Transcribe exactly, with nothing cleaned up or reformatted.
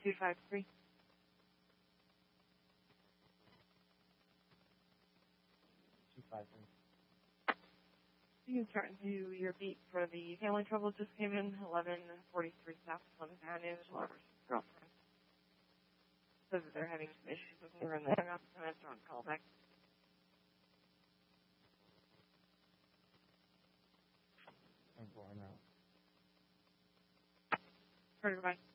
two five three. two five three. You can start to your beat for the family trouble just came in, eleven forty-three South eleventh Avenue, Lover's girlfriend. Says that they're having some issues with her and they hung up and that's on call back. I'm going out. Goodbye.